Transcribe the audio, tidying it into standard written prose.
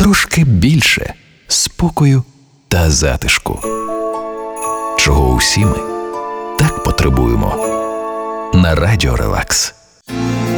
трошки більше спокою та затишку, чого усі ми так потребуємо на Радіо Релакс.